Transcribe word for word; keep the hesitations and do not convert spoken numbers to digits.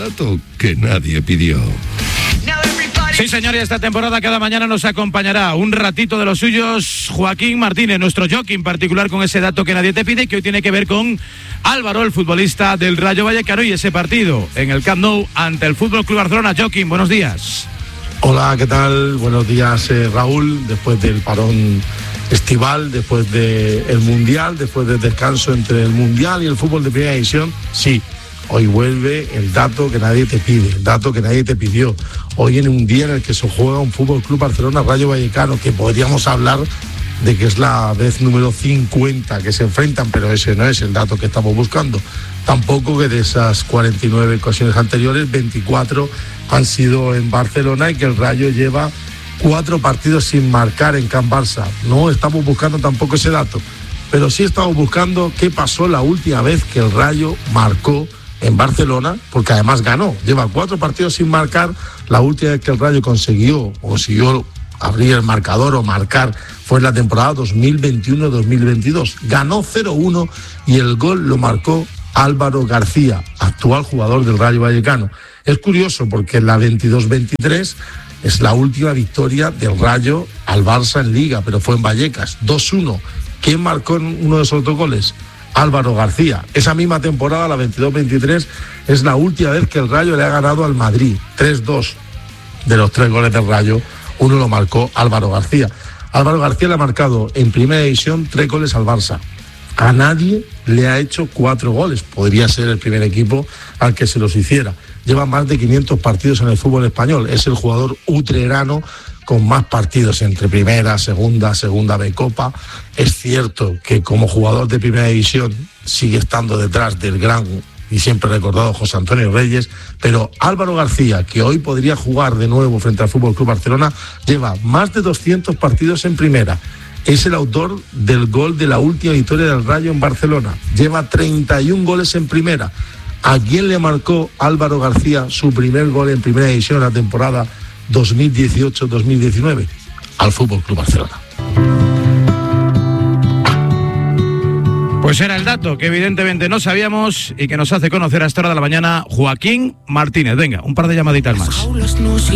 dato que nadie pidió. Sí, señor, y esta temporada cada mañana nos acompañará un ratito de los suyos Joaquín Martínez, nuestro jockey en particular con ese dato que nadie te pide, que hoy tiene que ver con Álvaro, el futbolista del Rayo Vallecano, y ese partido en el Camp Nou ante el Fútbol Club Barcelona. Joaquín, buenos días. Hola, ¿qué tal? Buenos días, eh, Raúl. Después del parón estival, después del Mundial, después del descanso entre el Mundial y el fútbol de primera división, sí. Hoy vuelve el dato que nadie te pide, el dato que nadie te pidió. Hoy en un día en el que se juega un Fútbol Club Barcelona Rayo Vallecano, que podríamos hablar de que es la vez número cincuenta que se enfrentan, pero ese no es el dato que estamos buscando. Tampoco que de esas cuarenta y nueve ocasiones anteriores, veinticuatro han sido en Barcelona y que el Rayo lleva cuatro partidos sin marcar en Can Barça. No estamos buscando tampoco ese dato, pero sí estamos buscando qué pasó la última vez que el Rayo marcó en Barcelona, porque además ganó. Lleva cuatro partidos sin marcar. La última vez que el Rayo consiguió, o consiguió abrir el marcador o marcar, fue en la temporada dos mil veintiuno dos mil veintidós. Ganó cero uno y el gol lo marcó Álvaro García, actual jugador del Rayo Vallecano. Es curioso porque en la veintidós veintitrés es la última victoria del Rayo al Barça en Liga, pero fue en Vallecas, dos uno. ¿Quién marcó uno de esos dos goles? Álvaro García. Esa misma temporada, la veintidós veintitrés, es la última vez que el Rayo le ha ganado al Madrid, tres dos. De los tres goles del Rayo, uno lo marcó Álvaro García. Álvaro García le ha marcado en primera división tres goles al Barça. A nadie le ha hecho cuatro goles. Podría ser el primer equipo al que se los hiciera. Lleva más de quinientos partidos en el fútbol español. Es el jugador utrerano con más partidos entre primera, segunda, segunda B Copa. Es cierto que como jugador de primera división sigue estando detrás del gran y siempre recordado José Antonio Reyes, pero Álvaro García, que hoy podría jugar de nuevo frente al Fútbol Club Barcelona, lleva más de doscientos partidos en primera. Es el autor del gol de la última victoria del Rayo en Barcelona. Lleva treinta y un goles en primera. ¿A quién le marcó Álvaro García su primer gol en primera división en la temporada dos mil dieciocho dos mil diecinueve? Al Fútbol Club Barcelona. Pues era el dato que evidentemente no sabíamos y que nos hace conocer a esta hora de la mañana Joaquín Martínez. Venga, un par de llamaditas más.